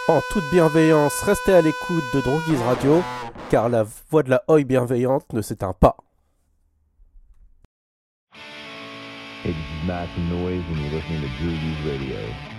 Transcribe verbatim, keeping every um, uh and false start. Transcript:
En toute bienveillance, restez à l'écoute de Drogies Radio, car la voix de la Oi bienveillante ne s'éteint pas. Hey, this is Massive Noise, and you're listening to Drogies Radio.